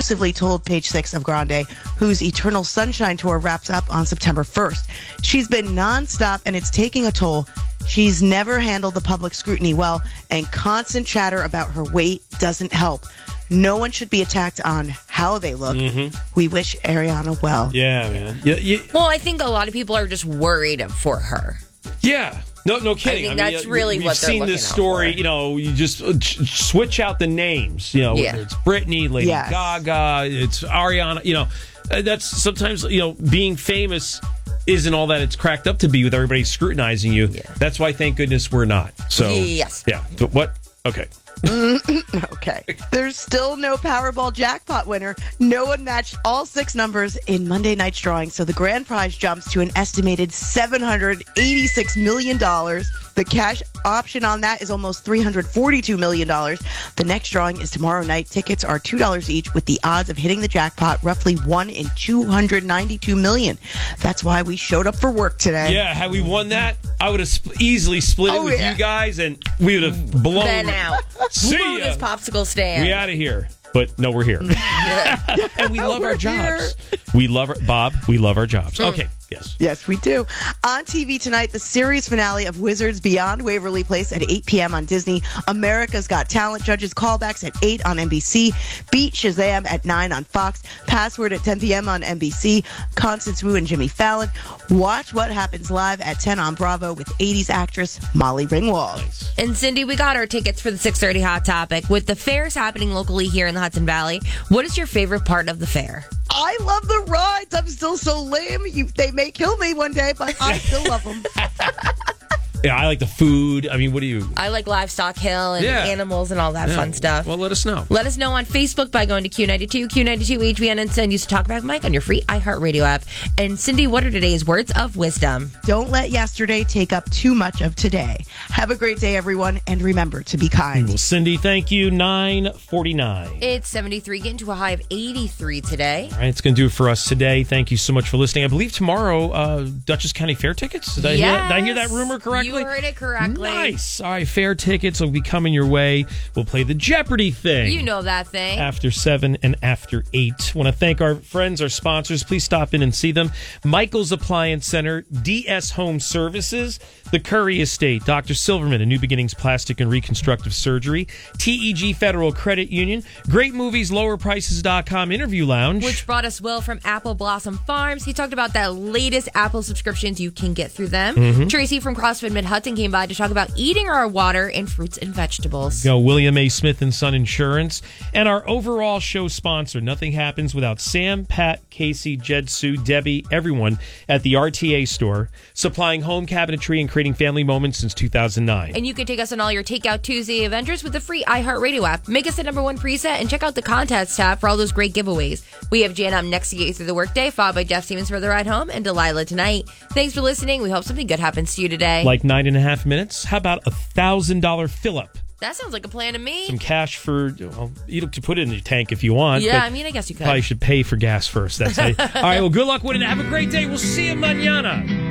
exclusively told Page Six of Grande, whose Eternal Sunshine tour wraps up on September 1st. She's been nonstop and it's taking a toll. She's never handled the public scrutiny well, and constant chatter about her weight doesn't help. No one should be attacked on how they look. We wish Ariana well. Yeah, man. Yeah. Well, I think a lot of people are just worried for her. Yeah. No kidding. I think that's really what they're looking at. We've seen this story, you just switch out the names, whether it's Britney, Lady Gaga, it's Ariana, that's sometimes, being famous isn't all that it's cracked up to be with everybody scrutinizing you. Yeah. That's why, thank goodness, we're not. So, yes. Yeah. But what? Okay. Okay. There's still no Powerball jackpot winner. No one matched all 6 numbers in Monday night's drawing, so the grand prize jumps to an estimated $786 million. The cash option on that is almost $342 million. The next drawing is tomorrow night. Tickets are $2 each, with the odds of hitting the jackpot roughly 1 in 292 million. That's why we showed up for work today. Yeah, had we won that, I would have easily split it with you guys, and we would have blown Ben out. See ya. This popsicle stand. We out of here. But no, we're here. And we love our jobs. We love Bob, we love our jobs. Okay. Yes. Yes, we do. On TV tonight, the series finale of Wizards Beyond Waverly Place at 8 p.m. on Disney. America's Got Talent judges callbacks at 8 on NBC. Beat Shazam at 9 on Fox. Password at 10 p.m. on NBC. Constance Wu and Jimmy Fallon. Watch What Happens Live at 10 on Bravo with 80s actress Molly Ringwald. Nice. And Cindy, we got our tickets for the 6:30 Hot Topic. With the fairs happening locally here in the Hudson Valley, what is your favorite part of the fair? I love the rides. I'm still so lame. They may kill me one day, but I still love them. Yeah, I like the food. I mean, what do you... I like Livestock Hill and animals and all that fun stuff. Well, let us know. Let us know on Facebook by going to Q92, Q92 HVN, and send you to Talk About Mike on your free iHeartRadio app. And Cindy, what are today's words of wisdom? Don't let yesterday take up too much of today. Have a great day, everyone, and remember to be kind. Well, Cindy, thank you. 9:49. It's 73, getting to a high of 83 today. All right, it's going to do it for us today. Thank you so much for listening. I believe tomorrow, Dutchess County Fair tickets. Did I hear that rumor correctly? You heard it correctly. Nice. All right, fair tickets will be coming your way. We'll play the Jeopardy thing. You know that thing. After 7 and after 8. Want to thank our friends, our sponsors. Please stop in and see them. Michael's Appliance Center, DS Home Services, the Curry Estate, Dr. Silverman, a New Beginnings Plastic and Reconstructive Surgery, TEG Federal Credit Union, Great Movies, LowerPrices.com, Interview Lounge. Which brought us Will from Apple Blossom Farms. He talked about the latest Apple subscriptions you can get through them. Tracy from CrossFit Mid-Hudson came by to talk about eating our water and fruits and vegetables. William A. Smith & Son Insurance. And our overall show sponsor, Nothing Happens Without Sam, Pat, Casey, Jed, Sue, Debbie, everyone at the RTA store, supplying home cabinetry and creating family moments since 2009. And you can take us on all your Takeout Tuesday adventures with the free iHeartRadio app. Make us the #1 preset and check out the contest tab for all those great giveaways. We have Jan up next to get you through the workday, followed by Jeff Stevens for the ride home, and Delilah tonight. Thanks for listening. We hope something good happens to you today. Like 9.5 minutes? How about $1,000 fill-up? That sounds like a plan to me. Some cash for, you can put it in your tank if you want. Yeah, I mean, I guess you could. Probably should pay for gas first. That's it. All right, well, good luck with it. Have a great day. We'll see you mañana.